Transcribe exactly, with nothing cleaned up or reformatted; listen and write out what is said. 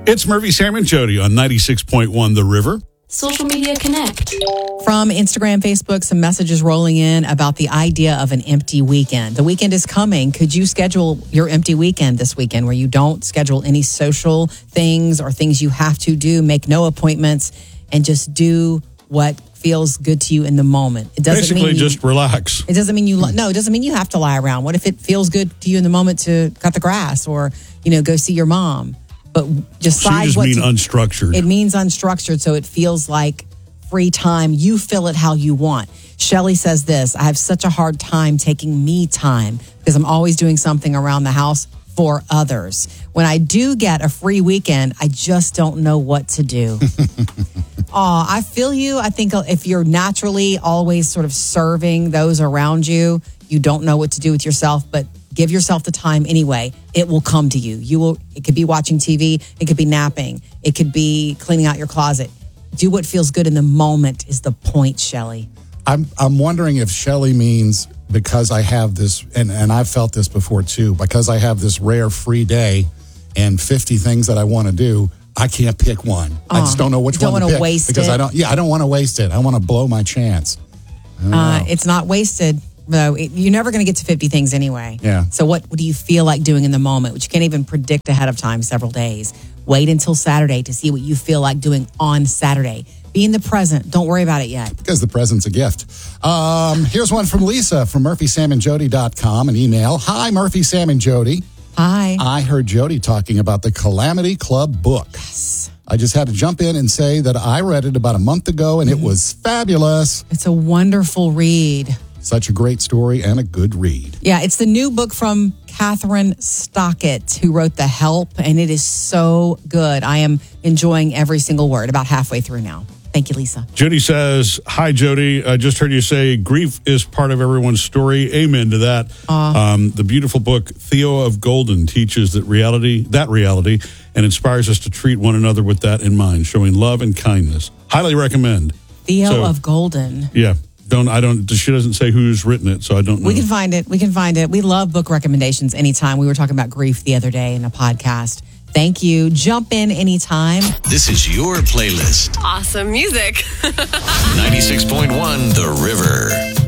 It's Murphy, Sam, and Jody on ninety-six point one The River. Social Media Connect. From Instagram, Facebook, some messages rolling in about the idea of an empty weekend. The weekend is coming. Could you schedule your empty weekend this weekend where you don't schedule any social things or things you have to do, make no appointments, and just do what feels good to you in the moment? It doesn't Basically, mean you, just relax. It doesn't mean you, no, it doesn't mean you have to lie around. What if it feels good to you in the moment to cut the grass or, you know, go see your mom? But just So you just what mean to, unstructured. It means unstructured, so it feels like free time. You fill it how you want. Shelly says this: I have such a hard time taking me time because I'm always doing something around the house for others. When I do get a free weekend, I just don't know what to do. Aw, I feel you. I think if you're naturally always sort of serving those around you, you don't know what to do with yourself, but give yourself the time anyway. It will come to you. You will. It could be watching T V. It could be napping. It could be cleaning out your closet. Do what feels good in the moment is the point, Shelly. I'm I'm wondering if Shelly means because I have this, and, and I've felt this before too, because I have this rare free day and fifty things that I want to do, I can't pick one. Uh, I just don't know which don't one to wanna pick. waste because it. I don't. Yeah, I don't want to waste it. I want to blow my chance. Uh, it's not wasted, though. It, you're never going to get to fifty things anyway. Yeah. So what, what do you feel like doing in the moment, which you can't even predict ahead of time several days? Wait until Saturday to see what you feel like doing on Saturday. Be in the present. Don't worry about it yet. Because the present's a gift. Um, here's one from Lisa from Murphy Sam and Jody dot com, an email. Hi, Murphy, Sam, and Jody. Hi. I heard Jody talking about the Calamity Club book. Yes. I just had to jump in and say that I read it about a month ago, and mm-hmm. it was fabulous. It's a wonderful read. Such a great story and a good read. Yeah, it's the new book from Catherine Stockett, who wrote The Help, and it is so good. I am enjoying every single word, about halfway through now. Thank you, Lisa. Jody says, hi, Jody. I just heard you say grief is part of everyone's story. Amen to that. Uh, um, the beautiful book, Theo of Golden, teaches that reality, that reality, and inspires us to treat one another with that in mind, showing love and kindness. Highly recommend. Theo so, of Golden. Yeah. Don't I don't she doesn't say who's written it, so I don't know. We can find it. We can find it. We love book recommendations anytime. We were talking about grief the other day in a podcast. Thank you. Jump in anytime. This is your playlist. Awesome music. ninety-six point one The River.